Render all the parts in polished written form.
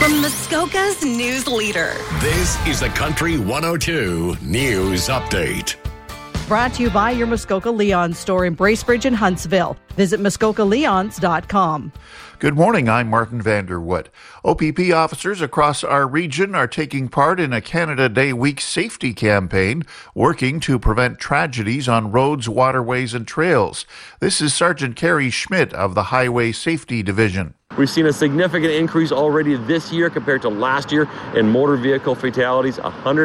from Muskoka's news leader. This is the Country 102 News Update. Brought to you by your Muskoka Leon store in Bracebridge and Huntsville. Visit muskokaleons.com. Good morning, I'm Martin Vanderwood. OPP officers across our region are taking part in a Canada Day Week safety campaign, working to prevent tragedies on roads, waterways, and trails. This is Sergeant Carrie Schmidt of the Highway Safety Division. We've seen a significant increase already this year compared to last year in motor vehicle fatalities.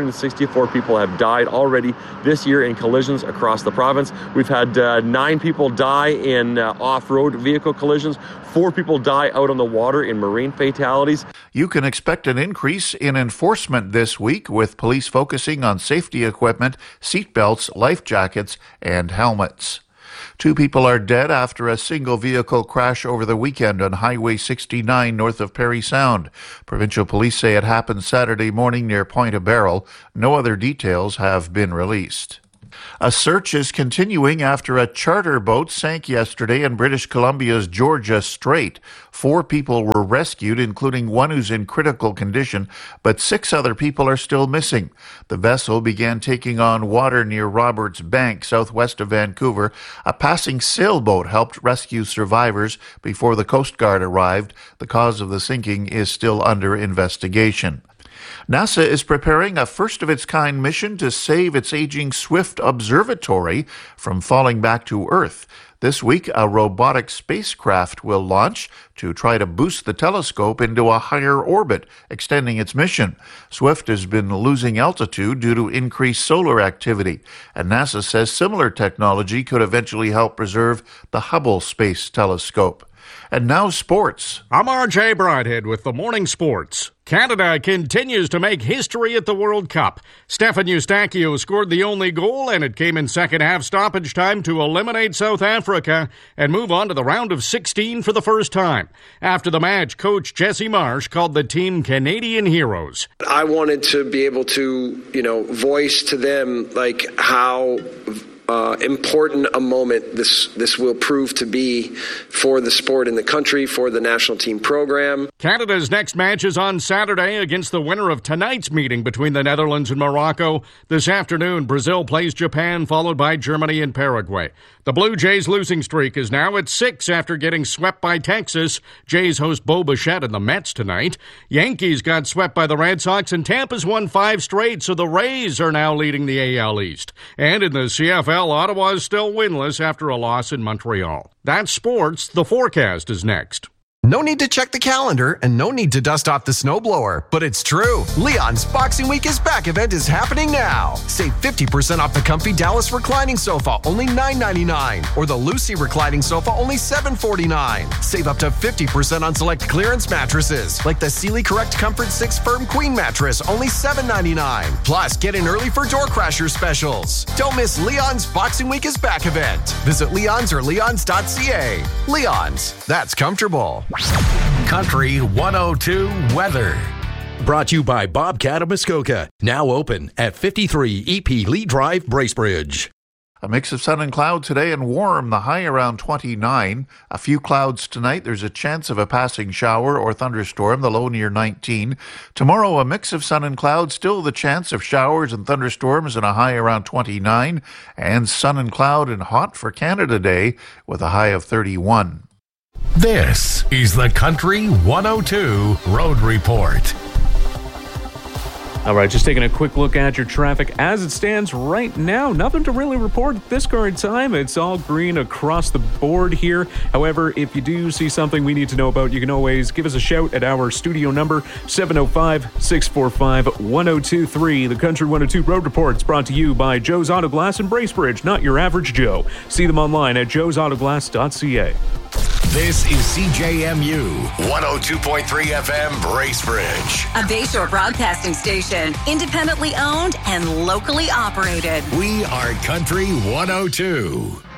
164 people have died already this year in collisions across the province. We've had 9 people die in off-road vehicle collisions. 4 people die out on the water in marine fatalities. You can expect an increase in enforcement this week, with police focusing on safety equipment, seatbelts, life jackets, and helmets. 2 people are dead after a single vehicle crash over the weekend on Highway 69 north of Parry Sound. Provincial police say it happened Saturday morning near Point of Barrel. No other details have been released. A search is continuing after a charter boat sank yesterday in British Columbia's Georgia Strait. 4 people were rescued, including one who's in critical condition, but 6 other people are still missing. The vessel began taking on water near Roberts Bank, southwest of Vancouver. A passing sailboat helped rescue survivors before the Coast Guard arrived. The cause of the sinking is still under investigation. NASA is preparing a first-of-its-kind mission to save its aging Swift Observatory from falling back to Earth. This week, a robotic spacecraft will launch to try to boost the telescope into a higher orbit, extending its mission. Swift has been losing altitude due to increased solar activity, and NASA says similar technology could eventually help preserve the Hubble Space Telescope. And now sports. I'm RJ Broadhead with the Morning Sports. Canada continues to make history at the World Cup. Stefan Eustachio scored the only goal, and it came in second half stoppage time to eliminate South Africa and move on to the round of 16 for the first time. After the match, coach Jesse Marsh called the team Canadian heroes. I wanted to be able to, voice to them how important a moment this will prove to be for the sport in the country, for the national team program. Canada's next match is on Saturday against the winner of tonight's meeting between the Netherlands and Morocco. This afternoon, Brazil plays Japan, followed by Germany and Paraguay. The Blue Jays' losing streak is now at 6 after getting swept by Texas. Jays host Bo Bichette and the Mets tonight. Yankees got swept by the Red Sox, and Tampa's won 5 straight, so the Rays are now leading the AL East. And in the CFL, Ottawa is still winless after a loss in Montreal. That's sports. The forecast is next. No need to check the calendar and no need to dust off the snowblower, but it's true. Leon's Boxing Week is Back event is happening now. Save 50% off the comfy Dallas reclining sofa, only $9.99, or the Lucy reclining sofa, only $7.49. Save up to 50% on select clearance mattresses, like the Sealy Correct Comfort 6 Firm Queen mattress, only $7.99. Plus, get in early for door crasher specials. Don't miss Leon's Boxing Week is Back event. Visit Leon's or leons.ca. Leon's, that's comfortable. Country 102 weather. Brought to you by Bobcat of Muskoka. Now open at 53 EP Lee Drive, Bracebridge. A mix of sun and cloud today and warm, the high around 29. A few clouds tonight. There's a chance of a passing shower or thunderstorm, the low near 19. Tomorrow, a mix of sun and cloud, still the chance of showers and thunderstorms and a high around 29. And sun and cloud and hot for Canada Day with a high of 31. This is the Country 102 Road Report. All right, just taking a quick look at your traffic as it stands right now. Nothing to really report at this current time. It's all green across the board here. However, if you do see something we need to know about, you can always give us a shout at our studio number, 705-645-1023. The Country 102 Road Report is brought to you by Joe's Auto Glass in Bracebridge, not your average Joe. See them online at joesautoglass.ca. This is CJMU 102.3 FM Bracebridge. A Bayshore broadcasting station, independently owned and locally operated. We are Country 102.